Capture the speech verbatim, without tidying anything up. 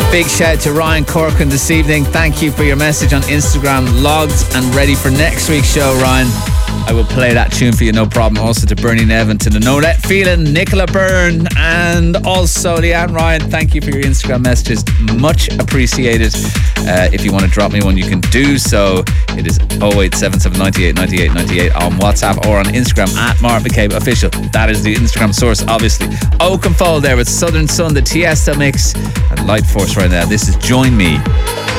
Big shout out to Ryan Corcoran this evening. Thank you for your message on Instagram. Logged and ready for next week's show, Ryan. I will play that tune for you, no problem. Also to Bernie Nevin, to the No Let Feeling, Nicola Byrne, and also Leanne Ryan. Thank you for your Instagram messages. Much appreciated. Uh, if you want to drop me one, you can do so. It is oh eight seven seven, nine eight, nine eight, nine eight on WhatsApp or on Instagram at Marvin McCabe Official. That is the Instagram source, obviously. Oakenfold there with Southern Sun, the Tiesto mix, and Light Force right now. This is Join Me.